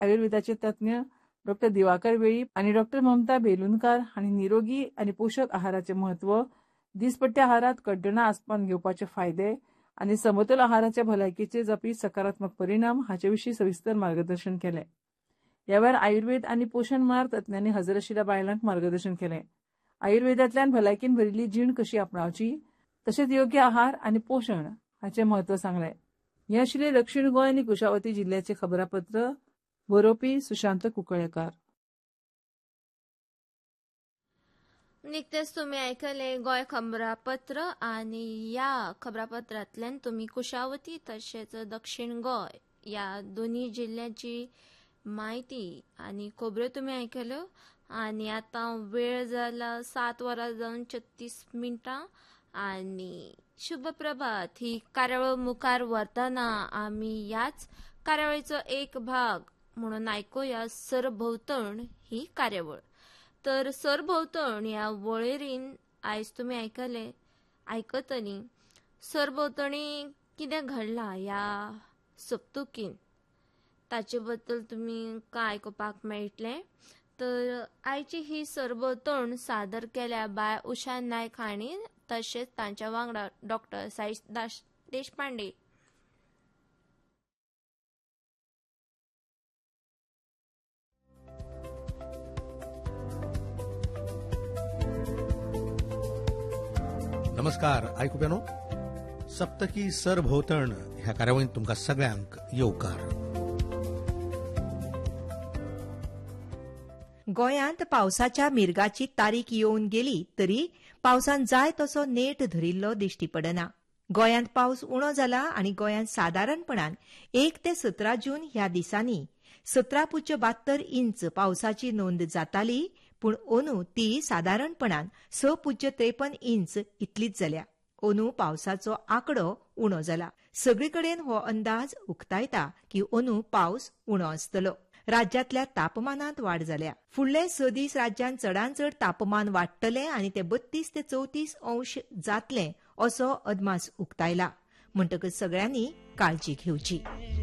आयुर्वेदाचे तज्ञ डॉक्टर दिवाकर वेळीप आणि डॉक्टर ममता बेलुनकार हांणी निरोगी आणि पोषक आहाराचे महत्व, दिसपट्ट्या आहारात कड्डणां आसपावन घेवपाचे फायदे आणि समतोल आहाराच्या भलायकेचे जावपी सकारात्मक परिणाम हाचे विशीं सविस्तर मार्गदर्शन केलें. ह्या वेळार आयुर्वेद आनी पोषण मार तज्ञांनी हजर आशिल्ल्या बायलांक मार्गदर्शन केलें. आयुर्वेदांतल्यान भलायकेन भरिल्ली जीण कशी आपणावची, तशेंच योग्य आहार आनी पोषण हाचे महत्व सांगलें. हे आशिल्ले दक्षिण गोंय आनी कुशावती जिल्ह्याचे खबरापत्र. बरोवपी सुशांत कुंकळयेकार. निकतेच तुम्ही ऐकले गोय खबरापत्र आणि या खबरापत्रांतल्यान तुम्ही कुशावती तसेच दक्षिण गोय या दोन्ही जिल्ह्याची माहिती आणि खबरो तुम्ही ऐकल्यो. आणि आता वेळ जाला 7:36 आणि शुभ प्रभात. ही कार्यावळ मुखार व्हरतना आम्ही याच कार्यावळीचो एक भाग म्हणून ऐकूया सरभोवतण ही कार्यावळ. तर सरभोवतण या वळेरीन आयज तुम्ही आयकतली सरभोवतणी कितें घडलां या सप्तकीन ताचे बद्दल तुम्ही काय आयकुपाक मेळटलें. तर आयची ही सरभोवतण सादर केल्या बाय उषा नायक हांणी, तशेंच तांच्या वांगडा डॉक्टर साईश देशपांडे. नमस्कार आयकुप्यानो, सप्तकी सरभोवतण ह्या कार्यावळींत तुमकां सगळ्यांक येवकार. गोंयांत पावसाच्या मिरगाची तारीख येवन गेली तरी पावसान जाय तसो नेट धरिल्लो दिश्टी पडना. गोंयांत पावस उणो जाला आनी गोंयांत सादारणपणान 1 ते 17 जून ह्या दिसांनी 17.72 इंच पावसाची नोंद जाताली, पूण अंदू ती सादारणपणान 6.53 इंच इतलीच जाल्या. अंदू पावसाचो आंकडो उणो जाला. सगळीकडेन हो अंदाज उक्तायता की अंदू पावस उणो आसतलो. राज्यांतल्या तापमानांत वाड जाल्या. फुडले 6 दीस राज्यांत चडांत चड तापमान वाडटलें आनी ते 32 ते 34 अंश जातलें असो अदमास उक्तायला. म्हणटकच सगळ्यांनी काळजी घेवची.